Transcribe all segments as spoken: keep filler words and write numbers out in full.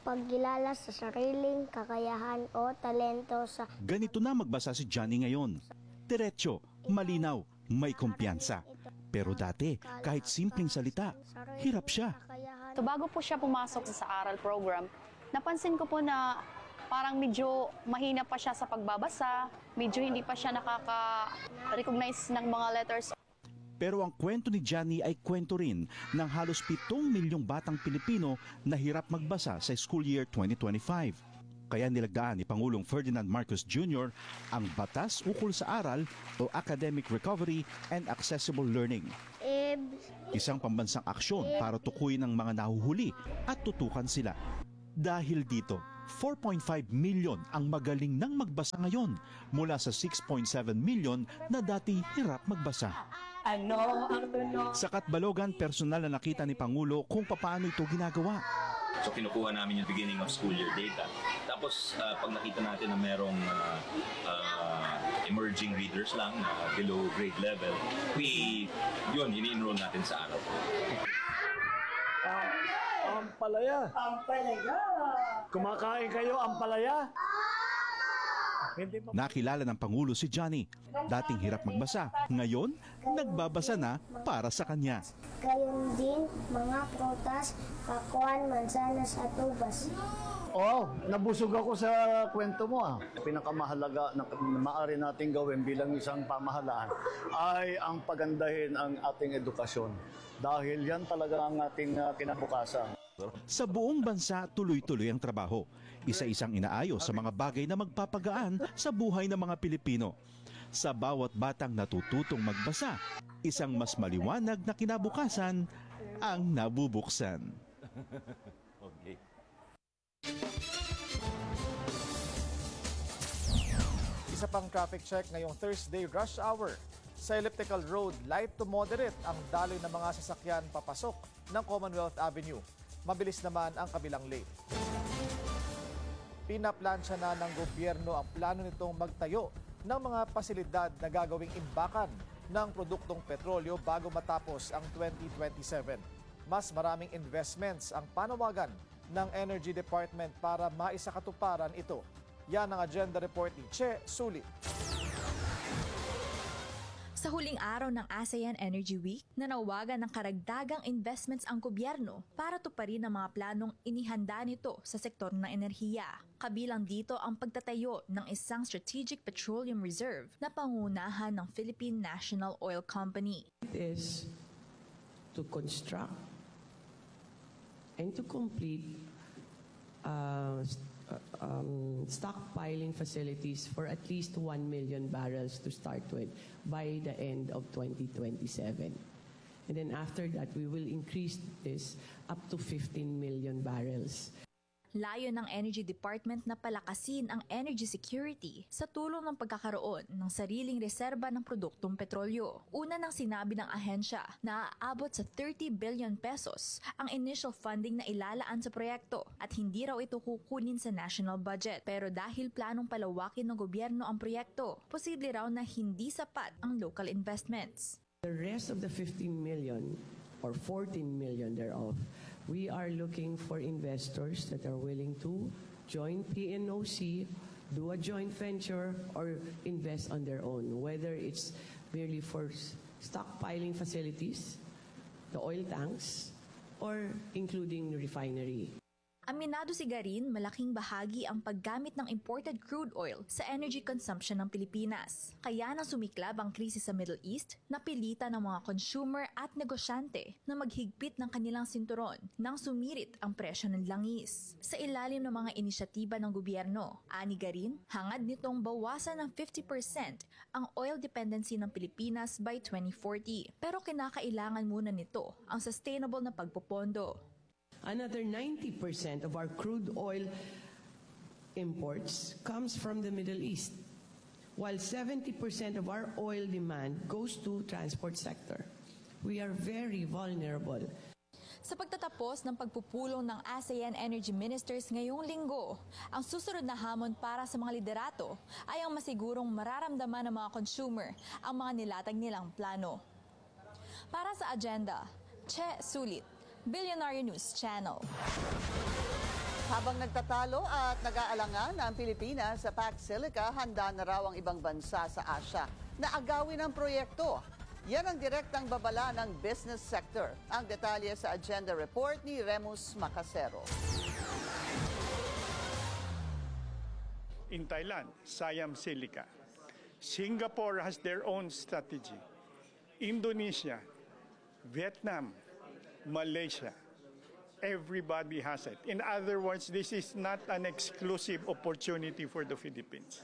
pagkilala sa sariling kakayahan o talento sa... Ganito na magbasa si Johnny ngayon. Diretso, malinaw, may kumpiyansa. Pero dati, kahit simpleng salita, hirap siya. So bago po siya pumasok sa aral program, napansin ko po na parang medyo mahina pa siya sa pagbabasa, medyo hindi pa siya nakaka-recognize ng mga letters. Pero ang kwento ni Johnny ay kwento rin ng halos pitong milyong batang Pilipino na hirap magbasa sa school year twenty twenty-five. Kaya nilagdaan ni Pangulong Ferdinand Marcos Junior ang Batas Ukol sa Aral o Academic Recovery and Accessible Learning. Isang pambansang aksyon para tukuyin ang mga nahuhuli at tutukan sila. Dahil dito, four point five million ang magaling nang magbasa ngayon mula sa six point seven million na dati hirap magbasa. Ano ang tunog? Sa Katbalogan, personal na nakita ni Pangulo kung paano ito ginagawa. So kinukuha namin yung beginning of school year data. Tapos uh, pag nakita natin na merong uh, uh, emerging readers lang na uh, below grade level, we, yun, ini-enroll natin sa araw. Ah, ampalaya. Ampalaya. Kumakain kayo ampalaya? Nakilala ng Pangulo si Johnny. Dating hirap magbasa, ngayon nagbabasa na para sa kanya. Gayon din mga prutas, kakuan, mansanas at ubas. Oo, nabusog ako sa kwento mo ah. Pinakamahalaga na maaari nating gawin bilang isang pamahalaan ay ang pagandahin ang ating edukasyon. Dahil yan talaga ang ating uh, kinabukasan. Sa buong bansa, tuloy-tuloy ang trabaho. Isa-isang inaayos sa mga bagay na magpapagaan sa buhay ng mga Pilipino. Sa bawat batang natututong magbasa, isang mas maliwanag na kinabukasan ang nabubuksan. Okay. Isa pang traffic check ngayong Thursday rush hour. Sa Elliptical Road, light to moderate ang daloy ng mga sasakyan papasok ng Commonwealth Avenue. Mabilis naman ang kabilang lane. Pinaplansya na ng gobyerno ang plano nitong magtayo ng mga pasilidad na gagawing imbakan ng produktong petrolyo bago matapos ang twenty twenty-seven. Mas maraming investments ang panawagan ng Energy Department para maisakatuparan ito. Yan ang agenda report ni Che Sulit. Sa huling araw ng ASEAN Energy Week, nanawagan ng karagdagang investments ang gobyerno para tuparin ang mga planong inihanda nito sa sektor ng enerhiya. Kabilang dito ang pagtatayo ng isang Strategic Petroleum Reserve na pangunahan ng Philippine National Oil Company. It is to construct and to complete uh, Um, stockpiling facilities for at least one million barrels to start with by the end of twenty twenty-seven. And then after that, we will increase this up to fifteen million barrels. Layo ng Energy Department na palakasin ang energy security sa tulong ng pagkakaroon ng sariling reserba ng produktong petrolyo. Una nang sinabi ng ahensya na aabot sa thirty billion pesos ang initial funding na ilalaan sa proyekto at hindi raw ito kukunin sa national budget. Pero dahil planong palawakin ng gobyerno ang proyekto, posible raw na hindi sapat ang local investments. The rest of the fifteen million or fourteen million thereof, we are looking for investors that are willing to join P N O C, do a joint venture, or invest on their own, whether it's merely for stockpiling facilities, the oil tanks, or including refinery. Aminado si Garin, malaking bahagi ang paggamit ng imported crude oil sa energy consumption ng Pilipinas. Kaya nang sumiklab ang krisis sa Middle East, napilitan ng mga consumer at negosyante na maghigpit ng kanilang sinturon nang sumirit ang presyo ng langis. Sa ilalim ng mga inisyatiba ng gobyerno, ani Garin, hangad nitong bawasan ng fifty percent ang oil dependency ng Pilipinas by twenty forty. Pero kinakailangan muna nito ang sustainable na pagpopondo. Another ninety percent of our crude oil imports comes from the Middle East, while seventy percent of our oil demand goes to transport sector. We are very vulnerable. Sa pagtatapos ng pagpupulong ng ASEAN Energy Ministers ngayong linggo, ang susunod na hamon para sa mga liderato ay ang masigurong mararamdaman ng mga consumer ang mga nilatag nilang plano. Para sa agenda, Che Sulit, Billionaire News Channel. Habang nagtatalo at nag-aalangan ang Pilipinas sa Pax Silica, handa na raw ang ibang bansa sa Asia na agawin ang proyekto. Yan ang direktang babala ng business sector. Ang detalye sa agenda report ni Remus Macasero. In Thailand, Siam Silica. Singapore has their own strategy. Indonesia, Vietnam, Malaysia. Everybody has it. In other words, this is not an exclusive opportunity for the Philippines.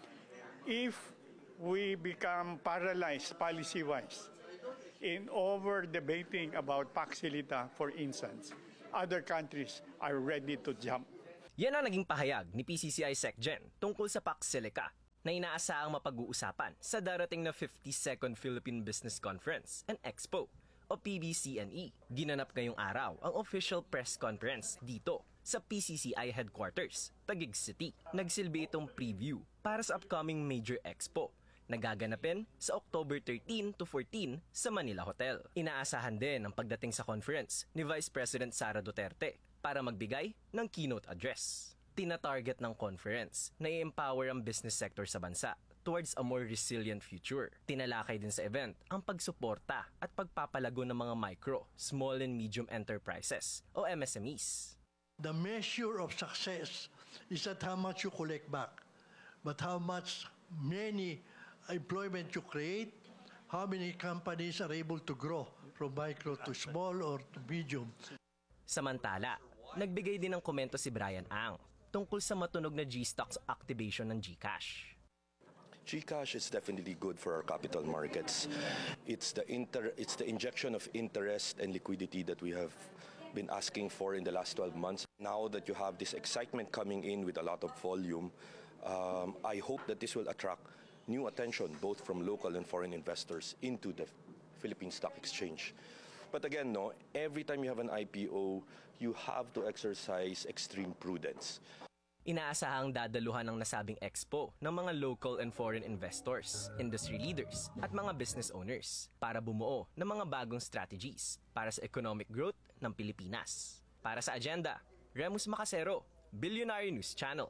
If we become paralyzed policy-wise in over-debating about Pax Silica, for instance, other countries are ready to jump. Yan ang naging pahayag ni P C C I SecGen tungkol sa Pax Silica na inaasahang mapag-uusapan sa darating na fifty-second Philippine Business Conference and Expo o P B C N E. Ginanap ngayong araw ang official press conference dito sa P C C I headquarters, Taguig City. Nagsilbi itong preview para sa upcoming major expo na gaganapin sa October thirteen to fourteen sa Manila Hotel. Inaasahan din ang pagdating sa conference ni Vice President Sara Duterte para magbigay ng keynote address. Tina-target ng conference na i-empower ang business sector sa bansa towards a more resilient future. Tinalakay din sa event ang pagsuporta at pagpapalago ng mga micro, small and medium enterprises o M S M Es. The measure of success is not how much you collect back, but how much many employment you create, how many companies are able to grow from micro to small or to medium. Samantala, nagbigay din ng komento si Brian Ang tungkol sa matunog na G-Stocks activation ng GCash. GCash is definitely good for our capital markets. It's the inter it's the injection of interest and liquidity that we have been asking for in the last twelve months. Now that you have this excitement coming in with a lot of volume, um, I hope that this will attract new attention both from local and foreign investors into the Philippine Stock Exchange. But again, no, every time you have an I P O, you have to exercise extreme prudence. Inaasahang dadaluhan ng nasabing expo ng mga local and foreign investors, industry leaders at mga business owners para bumuo ng mga bagong strategies para sa economic growth ng Pilipinas. Para sa agenda, Remus Macasero, Billionaire News Channel.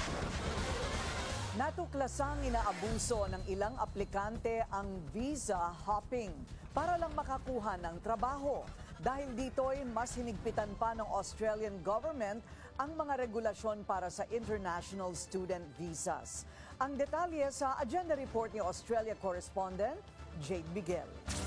Natuklasang inaabuso ng ilang aplikante ang visa hopping para lang makakuha ng trabaho. Dahil dito'y mas hinigpitan pa ng Australian government ang mga regulasyon para sa international student visas. Ang detalye sa agenda report ni Australia correspondent Jade Miguel.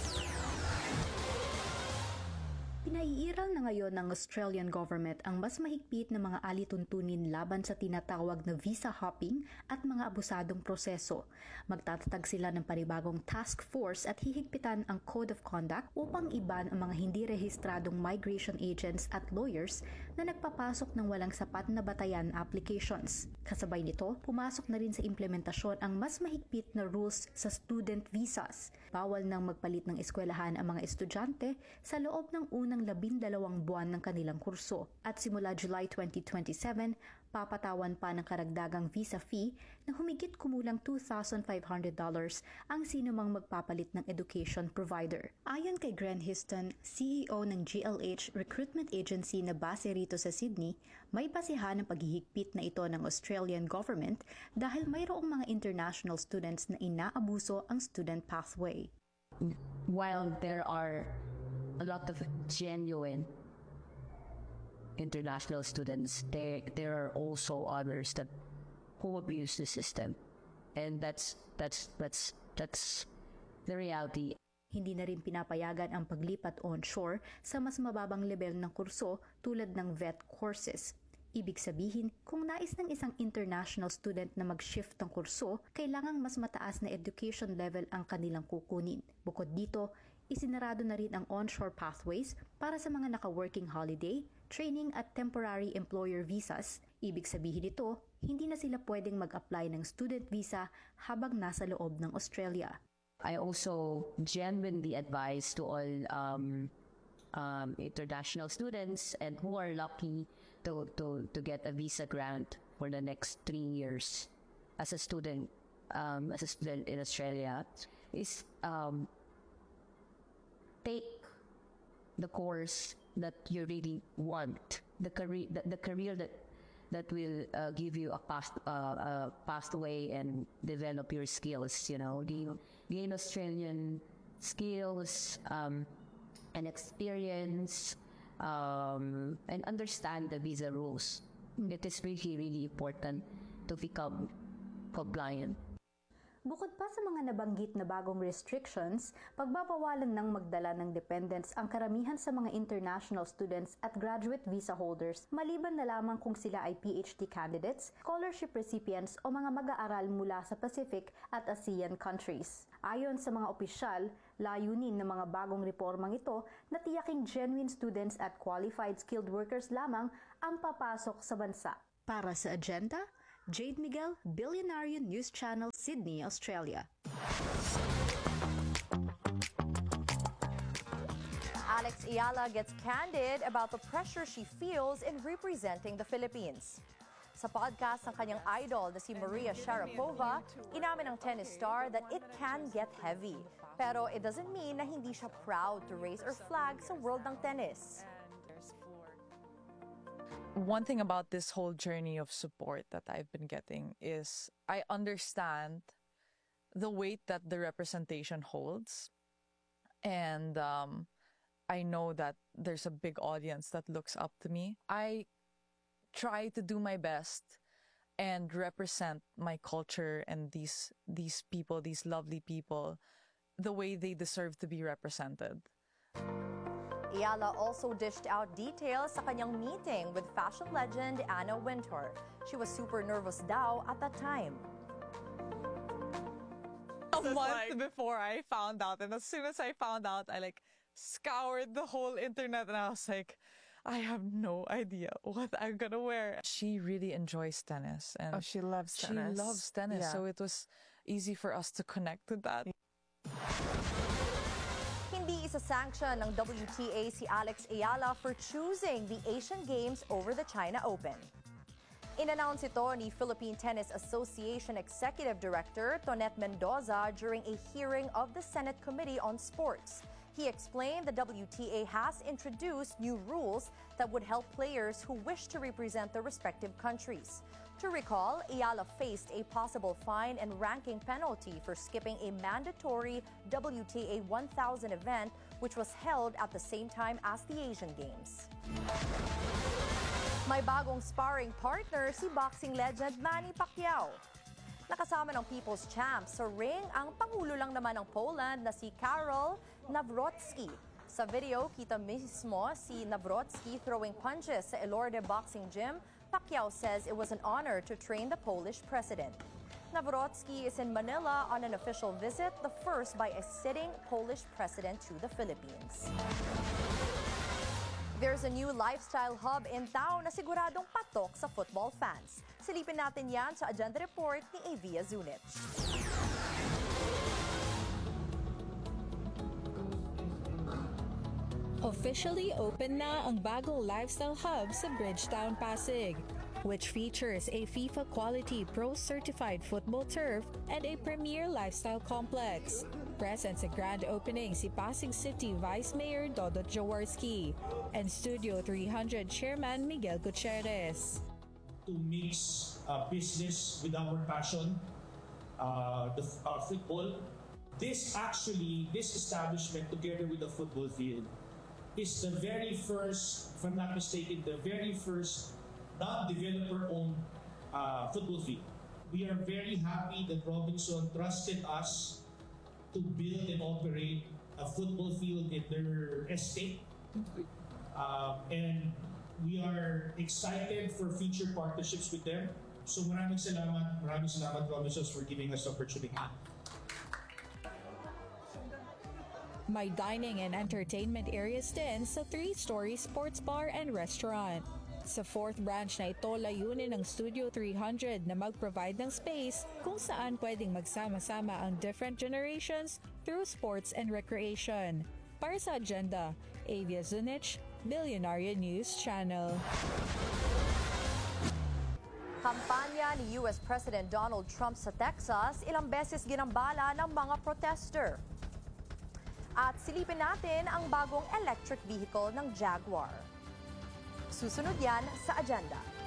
Pinaiiral na ngayon ng Australian government ang mas mahigpit na mga alituntunin laban sa tinatawag na visa hopping at mga abusadong proseso. Magtatatag sila ng panibagong task force at hihigpitan ang code of conduct upang iban ang mga hindi rehistradong migration agents at lawyers na nagpapasok ng walang sapat na batayan applications. Kasabay nito, pumasok na rin sa implementasyon ang mas mahigpit na rules sa student visas. Bawal nang magpalit ng eskwelahan ang mga estudyante sa loob ng unang labindalawang buwan ng kanilang kurso. At simula July twenty twenty-seven, papatawan pa ng karagdagang visa fee na humigit kumulang two thousand five hundred dollars ang sinumang magpapalit ng education provider. Ayon kay Gren Histon, C E O ng G L H Recruitment Agency na base rito sa Sydney, may basihan ng paghihigpit na ito ng Australian government dahil mayroong mga international students na inaabuso ang student pathway. While there are a lot of genuine international students, there there are also others that who abuse the system, and that's that's that's that's the reality. Hindi na rin pinapayagan ang paglipat onshore sa mas mababang level ng kurso tulad ng V E T courses. Ibig sabihin, kung nais ng isang international student na mag-shift ng kurso, kailangang mas mataas na education level ang kanilang kukunin. Bukod dito, isinarado na rin ang onshore pathways para sa mga naka-working holiday, training at temporary employer visas. Ibig sabihin nito, hindi na sila pwedeng mag-apply ng student visa habang nasa loob ng Australia. I also genuinely advise to all um, um, international students and who are lucky to, to, to get a visa grant for the next three years as a student, um, as a student in Australia, is um, take the course that you really want, the career, the, the career that that will uh, give you a past uh, a pathway and develop your skills. You know, gain gain Australian skills um, and experience, um, and understand the visa rules. It is really really important to become compliant. Bukod pa sa mga nabanggit na bagong restrictions, pagbabawalan ng magdala ng dependents ang karamihan sa mga international students at graduate visa holders maliban na lamang kung sila ay P H D candidates, scholarship recipients o mga mag-aaral mula sa Pacific at ASEAN countries. Ayon sa mga opisyal, layunin ng mga bagong reformang ito na tiyaking genuine students at qualified skilled workers lamang ang papasok sa bansa. Para sa Agenda, Jade Miguel, Billionarian News Channel, Sydney, Australia. Alex Ayala gets candid about the pressure she feels in representing the Philippines. Sa podcast ng kanyang idol na si Maria Sharapova, inamin ng tennis star that it can get heavy. Pero it doesn't mean na hindi siya proud to raise her flag sa world ng tennis. One thing about this whole journey of support that I've been getting is I understand the weight that the representation holds. And um, I know that there's a big audience that looks up to me. I try to do my best and represent my culture and these these people, these lovely people, the way they deserve to be represented. Ayala also dished out details sa kanyang meeting with fashion legend Anna Wintour. She was super nervous daw at that time. A month like... before I found out, and as soon as I found out, I like scoured the whole internet and I was like, I have no idea what I'm gonna wear. She really enjoys tennis. And oh, she loves tennis. She loves tennis, yeah. So it was easy for us to connect with that. Hindi isa-sanction ng W T A si Alex Ayala for choosing the Asian Games over the China Open. Inannounce ito ni Philippine Tennis Association Executive Director Tonet Mendoza during a hearing of the Senate Committee on Sports. He explained the W T A has introduced new rules that would help players who wish to represent their respective countries. To recall, Ayala faced a possible fine and ranking penalty for skipping a mandatory W T A one thousand event which was held at the same time as the Asian Games. May bagong sparring partner si boxing legend Manny Pacquiao. Nakasama ng People's Champ sa ring ang pangulo lang naman ng Poland na si Karol Nawrocki. Sa video, kita mismo si Nawrocki throwing punches sa Elorde Boxing Gym. Pacquiao says it was an honor to train the Polish president. Nawrocki is in Manila on an official visit, the first by a sitting Polish president to the Philippines. There's a new lifestyle hub in town na siguradong patok sa football fans. Silipin natin yan sa Agenda Report ni Avia Zunich. Officially open na ang bagong lifestyle hub sa Bridgetown, Pasig, which features a FIFA Quality Pro Certified football turf and a premier lifestyle complex. Present sa grand opening si Pasig City Vice Mayor Dodot Jaworski and Studio three hundred Chairman Miguel Gutierrez. To mix uh, business with our passion, uh, the uh, football. This actually, this establishment together with the football field is the very first, if I'm not mistaken, the very first non-developer-owned uh, football field. We are very happy that Robinson trusted us to build and operate a football field in their estate. Uh, and we are excited for future partnerships with them. So maraming salamat, maraming salamat Robinson for giving us the opportunity. May dining and entertainment areas din sa three-story sports bar and restaurant. Sa fourth branch na ito, layunin ng Studio three hundred na mag-provide ng space kung saan pwedeng magsama-sama ang different generations through sports and recreation. Para sa Agenda, Avia Zunich, Billionarian News Channel. Kampanya ni U S President Donald Trump sa Texas, ilang beses ginambala ng mga protester. At silipin natin ang bagong electric vehicle ng Jaguar. Susunod yan sa Agenda.